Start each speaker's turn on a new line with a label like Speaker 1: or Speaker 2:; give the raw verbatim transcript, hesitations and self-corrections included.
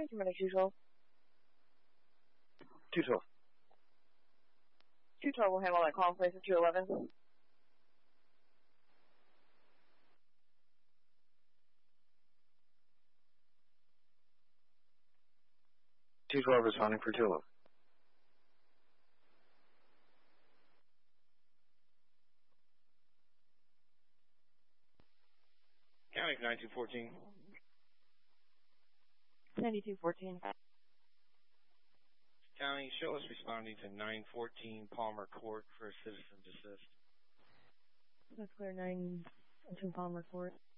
Speaker 1: Thank you, minute two twelve.
Speaker 2: two twelve.
Speaker 1: two twelve will handle that call in place of two eleven.
Speaker 2: two twelve responding for two eleven.
Speaker 3: County nine two fourteen.
Speaker 1: ninety-two fourteen.
Speaker 3: County, show us responding to nine fourteen Palmer Court for a citizen desist.
Speaker 1: That's clear nine two Palmer Court.